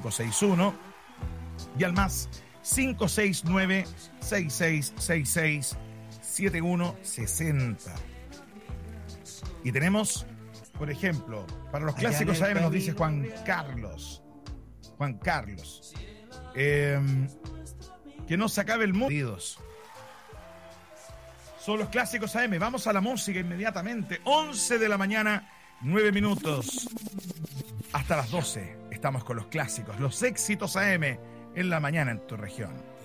561 y al más 569-6666-7160. Y tenemos, por ejemplo, para los clásicos AM nos dice Juan Carlos, que no se acabe el mundo. Son los clásicos AM. Vamos a la música inmediatamente. 11 de la mañana, 9 minutos. Hasta las 12 estamos con los clásicos, los éxitos AM en la mañana en tu región.